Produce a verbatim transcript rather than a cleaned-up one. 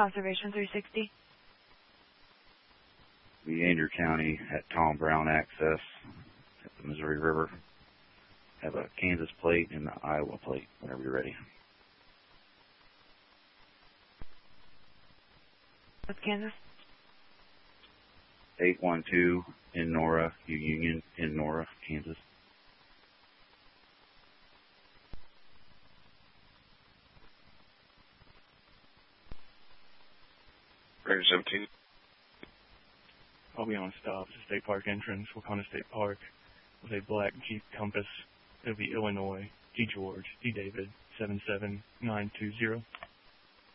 Conservation three sixty. Leander County at Tom Brown access at the Missouri River. Have a Kansas plate and the Iowa plate whenever you're ready. What's Kansas? eight one two in Nora, U Union in Nora, Kansas. Ranger seventeen. I'll be on stop at the State Park entrance, Wakanda State Park, with a black Jeep Compass. It'll be Illinois, D. George, D. David, seven seven nine two zero.